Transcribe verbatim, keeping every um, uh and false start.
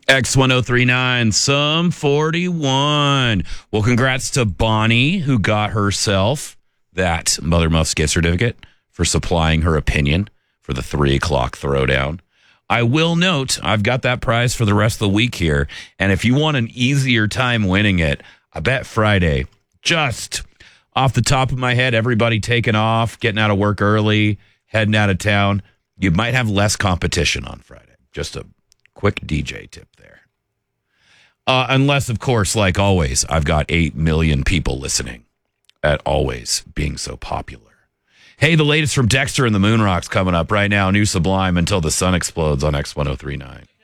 X ten thirty-nine, some forty-one. Well, congrats to Bonnie, who got herself that Mother Muffs gift certificate for supplying her opinion for the three o'clock throwdown. I will note, I've got that prize for the rest of the week here. And if you want an easier time winning it, I bet Friday, just off the top of my head, everybody taking off, getting out of work early, heading out of town, you might have less competition on Friday. Just a quick D J tip there. Uh, unless, of course, like always, I've got eight million people listening at always being so popular. Hey, the latest from Dexter and the Moon Rocks coming up right now. New Sublime Until the Sun Explodes on X ten thirty-nine.